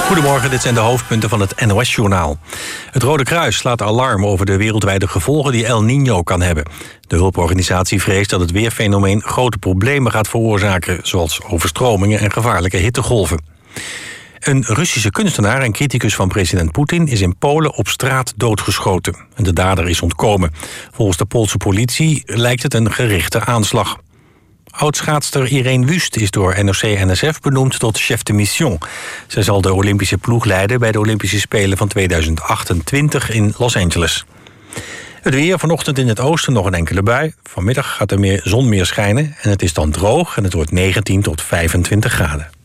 Goedemorgen, dit zijn de hoofdpunten van het NOS-journaal. Het Rode Kruis slaat alarm over de wereldwijde gevolgen die El Niño kan hebben. De hulporganisatie vreest dat het weerfenomeen grote problemen gaat veroorzaken, zoals overstromingen en gevaarlijke hittegolven. Een Russische kunstenaar en criticus van president Poetin is in Polen op straat doodgeschoten. De dader is ontkomen. Volgens de Poolse politie lijkt het een gerichte aanslag. Oudschaatster Irene Wust is door NOC-NSF benoemd tot chef de mission. Zij zal de Olympische ploeg leiden bij de Olympische Spelen van 2028 in Los Angeles. Het weer, vanochtend in het oosten nog een enkele bui. Vanmiddag gaat er zon meer schijnen en het is dan droog en het wordt 19 tot 25 graden.